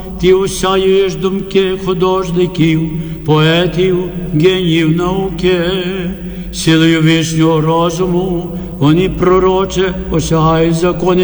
Ти осяєш думки художників, поетів, геніїв науки. Силою вишнього розуму вони пророче осягають закони